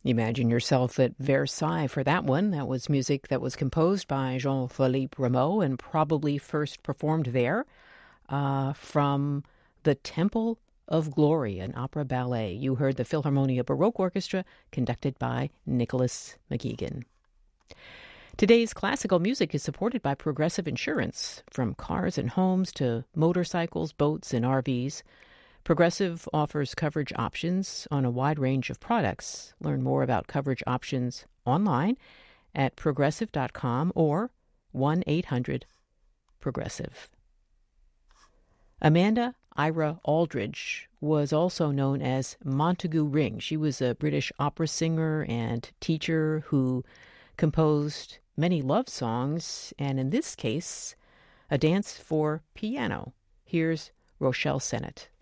Imagine yourself at Versailles for that one. That was music that was composed by Jean-Philippe Rameau and probably first performed there from the Temple of Glory, an opera ballet. You heard the Philharmonia Baroque Orchestra conducted by Nicholas McGuigan. Today's classical music is supported by Progressive Insurance. From cars and homes to motorcycles, boats, and RVs, Progressive offers coverage options on a wide range of products. Learn more about coverage options online at progressive.com or 1-800-PROGRESSIVE. Amanda Ira Aldridge was also known as Montague Ring. She was a British opera singer and teacher who composed many love songs, and in this case, a dance for piano. Here's Rochelle Sennett.